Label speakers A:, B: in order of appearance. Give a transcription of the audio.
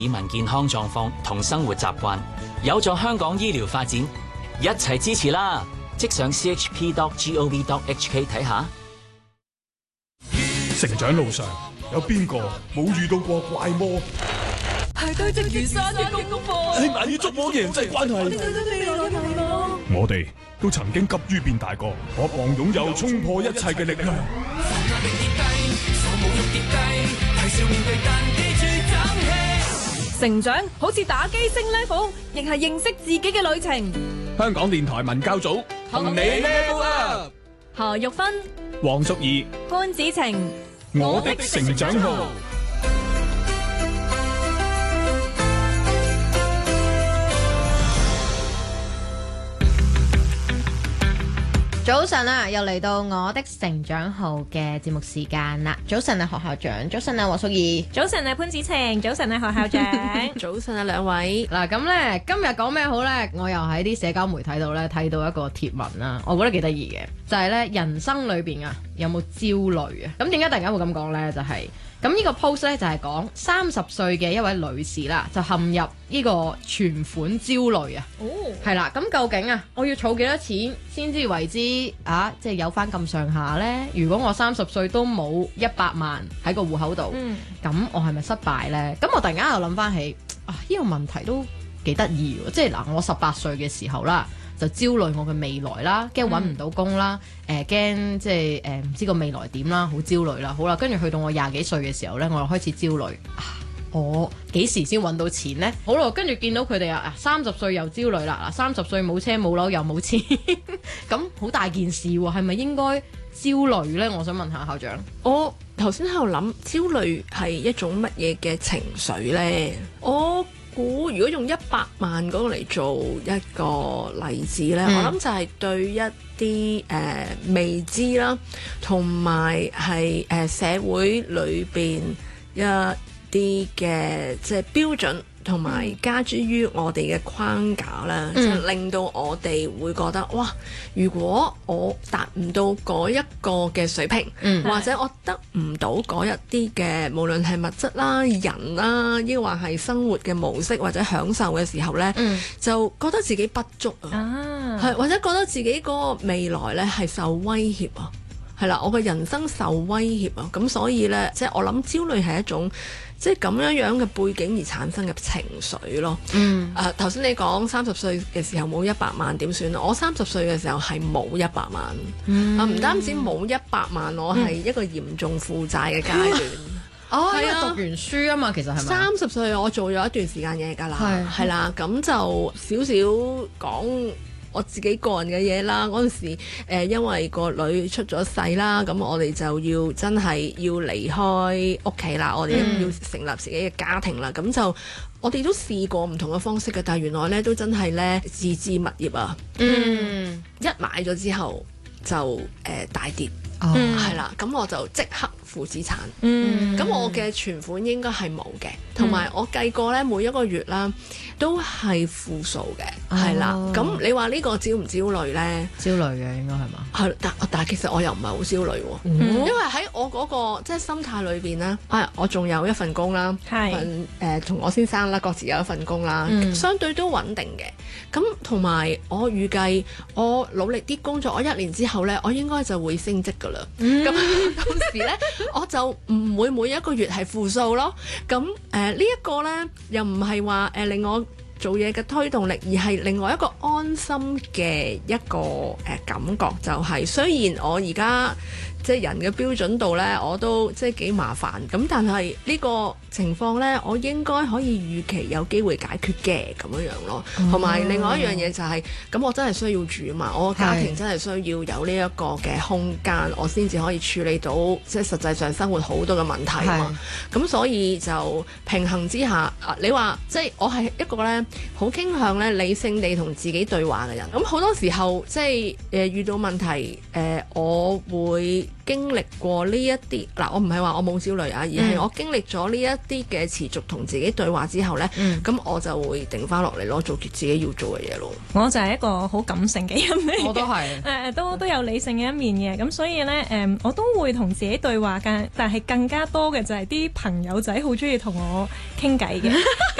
A: 市民健康狀況同生活習慣，有助香港醫療發展，一齊支持啦！即上 chp.gov.hk 睇下。
B: 成長路上有邊個冇遇到過怪魔？
C: 係堆積如山嘅功課，
B: 係難以捉摸嘅人際關係。我哋都曾經急於變大個，渴望擁有衝破一切嘅力量。
C: 成長好似打機升 level， 亦係認識自己嘅旅程。
B: 香港電台文教組同你 level up。
C: 何玉芬、
B: 黃淑儀、
C: 潘子晴，
B: 我的成長號。
D: 早晨啊，又嚟到我的成長號嘅節目時間啦！早晨啊，何校長，早晨啊，黃淑儀，
C: 早晨啊，潘子晴，早晨啊，何校長，
E: 早晨啊，兩位。
D: 嗱咁呢，今日講咩好呢？我又喺啲社交媒體度呢睇到一個貼文啦，我覺得幾得意嘅，就係呢：人生裏邊啊有冇焦慮啊？咁點解突然間會咁講呢？就係咁呢個 post 呢，就係講30歲嘅一位女士啦，就陷入呢個存款焦慮啊。哦，係啦，咁究竟啊，我要儲幾多錢先至為之啊？即係有翻咁上下呢？如果我30歲都冇100萬喺個戶口度，咁我係咪失敗呢？咁我突然間又諗翻起啊，呢個問題都幾得意喎！即係嗱，我18歲嘅時候啦，就焦慮我嘅未來啦，驚揾唔到工啦，驚即係唔知個未來點啦，好焦慮啦。好啦，跟住去到我20幾歲嘅時候呢，我又開始焦慮我幾時先揾到錢呢？好啦，跟住見到佢哋啊，30歲又焦慮啦，30歲冇車冇樓又冇錢，咁好大件事喎，係咪應該焦慮呢？我想問下校長。
E: 我頭先喺度諗，焦慮係一種乜嘢嘅情緒呢？我估如果用100萬嗰個嚟做一個例子呢，我諗就係對一啲未知啦，同埋係社會裏邊一啲嘅即係標準，同埋加諸於我哋嘅框架啦，就令到我哋會覺得哇！如果我達唔到嗰一個嘅水平，或者我得唔到嗰一啲嘅，無論係物質啦、人啦，抑或係生活嘅模式或者享受嘅時候呢，就覺得自己不足啊，係或者覺得自己嗰個未來呢係受威脅啊，係啦，我嘅人生受威脅啊，咁所以呢，即係我諗焦慮係一種即係咁樣嘅背景而產生嘅情緒咯。頭先你講30歲嘅時候冇100萬點算？我30歲嘅時候係冇100萬，唔單止冇100萬，我係一個嚴重負債嘅階段。
D: 因為讀完書啊嘛，其實係咪
E: ？30歲我做咗一段時間嘢㗎啦，係啦，咁就少少講我自己個人嘅嘢啦。嗰陣時因為個女出咗世啦，咁我哋就要真係要離開屋企啦，我哋要成立自己嘅家庭啦。咁就我哋都試過唔同嘅方式嘅，但係原來咧都真係咧自置物業啊，一買咗之後就大跌，係啦，咁我就即刻負資產，咁我嘅存款應該係冇嘅，同埋我計過咧每一個月啦都係負數嘅，係啦。咁你話呢個焦唔焦慮咧？焦慮嘅應該係嘛？係，但係其實我又唔係好焦慮喎，因為喺我嗰個即係心態裏邊咧，我仲有一份工啦，同我先生啦各自有一份工啦，相對都穩定嘅。咁同埋我預計我努力啲工作，我1年之後咧，我應該就會升職㗎啦。咁到時咧，我就唔會每一個月係負數咯。咁呢一個咧，又唔係話令我做嘢嘅推動力，而係另外一個安心嘅一個感覺，就係雖然我而家即係人嘅標準度呢，我都即係幾麻煩咁，但係呢個情況呢，我應該可以預期有機會解決嘅咁樣樣咯。同埋另外一樣嘢就係，咁我真係需要住啊嘛，我個家庭真係需要有呢一個嘅空間，我先至可以處理到即係實際上生活好多嘅問題啊嘛。咁所以就平衡之下，你話即係我係一個呢好傾向呢理性地同自己對話嘅人。咁好多時候即係遇到問題我會經歷過呢一啲嗱，我唔係話我冇焦慮啊，而係我經歷咗呢一啲嘅持續同自己對話之後呢，咁我就會定翻落嚟咯，做自己要做嘅嘢咯。
F: 我就係一個好感性嘅人嚟嘅，
D: 我都係
F: 都有理性嘅一面嘅，咁所以呢，我都會同自己對話㗎，但係更加多嘅就係啲朋友仔好中意同我傾偈嘅。